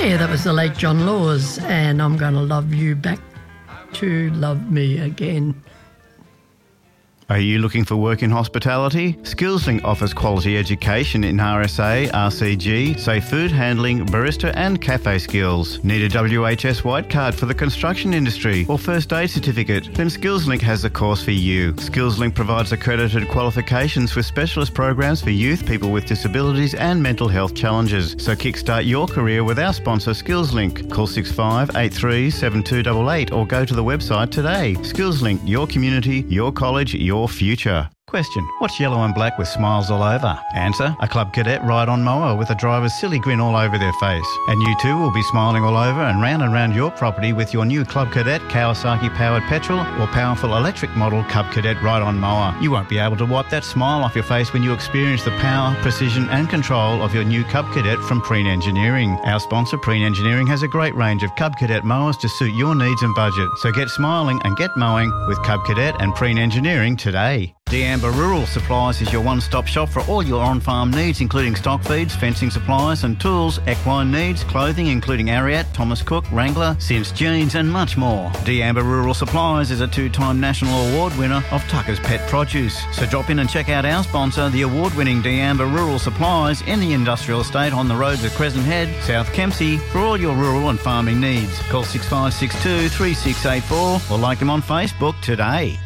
Yeah, that was the late John Laws, and I'm going to love you back to love me again. Are you looking for work in hospitality? SkillsLink offers quality education in RSA, RCG, safe food handling, barista and cafe skills. Need a WHS white card for the construction industry or first aid certificate? Then SkillsLink has the course for you. SkillsLink provides accredited qualifications for specialist programs for youth, people with disabilities and mental health challenges. So kickstart your career with our sponsor SkillsLink. Call 6583 7288 or go to the website today. SkillsLink, your community, your college, your future. Question: what's yellow and black with smiles all over? Answer: a Club Cadet ride-on mower with a driver's silly grin all over their face. And you too will be smiling all over and round your property with your new Club Cadet Kawasaki-powered petrol or powerful electric model Club Cadet ride-on mower. You won't be able to wipe that smile off your face when you experience the power, precision and control of your new Cub Cadet from Preen Engineering. Our sponsor, Preen Engineering, has a great range of Cub Cadet mowers to suit your needs and budget. So get smiling and get mowing with Cub Cadet and Preen Engineering today. D'Amber Rural Supplies is your one-stop shop for all your on-farm needs, including stock feeds, fencing supplies and tools, equine needs, clothing including Ariat, Thomas Cook, Wrangler, Sims Jeans and much more. D'Amber Rural Supplies is a 2-time national award winner of Tucker's Pet Produce. So drop in and check out our sponsor, the award-winning D'Amber Rural Supplies in the industrial estate on the roads of Crescent Head, South Kempsey, for all your rural and farming needs. Call 6562 3684 or like them on Facebook today.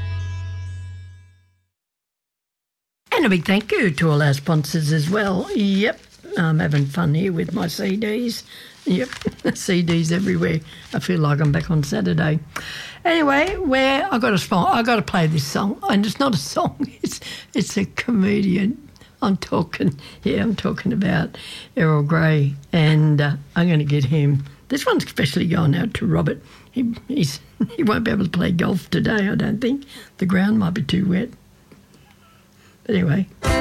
And a big thank you to all our sponsors as well. Yep, I'm having fun here with my CDs. Yep, CDs everywhere. I feel like I'm back on Saturday. Anyway, I got to play this song, and it's not a song. It's a comedian. I'm talking about Errol Grey, and I'm going to get him. This one's especially going out to Robert. He won't be able to play golf today, I don't think. The ground might be too wet. Anyway.